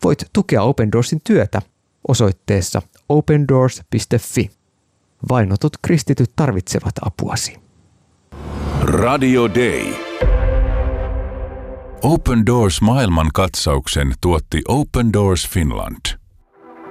voit tukea Open Doorsin työtä osoitteessa opendoors.fi. Vainotut kristityt tarvitsevat apuasi. Radio Day. Open Doors maailmankatsauksen tuotti Open Doors Finland.